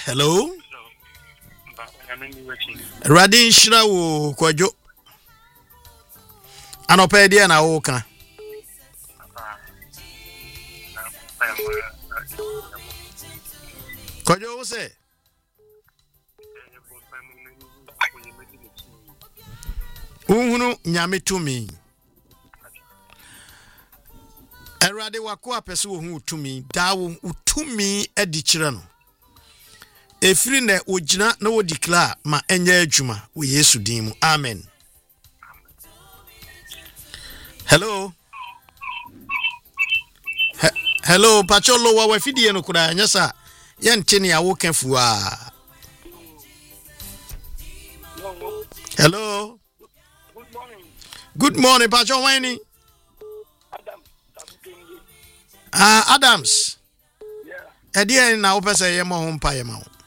Hello. Radin shira wo Kwadwo. Anope dia na wo kan. Kwadwo wo se? Uhunu nyame tumi. Erade wako apese wo hu tumi, dawo utumi edi kire no. Efiri ne ogina na wo declare ma enya adwuma wo Yesu din mu. Amen. Hello. Hello, Pacholo wa wafidie no kura nyasa. Yentini ya woken fuwa. Hello. Good morning, Pacho Wayne. Adams. Yeah. Edia na opese yemo humpa yema.